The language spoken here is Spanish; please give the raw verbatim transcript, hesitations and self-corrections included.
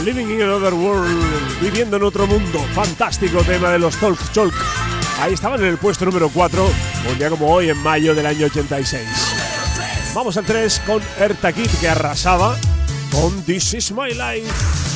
Living in Another World, viviendo en otro mundo. Fantástico tema de los Talk Chalk. Ahí estaban en el puesto número cuatro, un día como hoy, en mayo del año ochenta y seis. Vamos al tres con Eartha Kitt, que arrasaba con This Is My Life.